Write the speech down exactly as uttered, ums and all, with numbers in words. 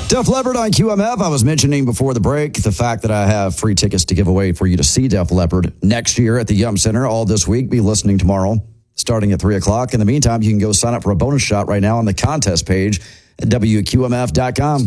Def Leppard on Q M F. I was mentioning before the break the fact that I have free tickets to give away for you to see Def Leppard next year at the Yum Center all this week. Be listening tomorrow starting at three o'clock. In the meantime, you can go sign up for a bonus shot right now on the contest page at W Q M F dot com.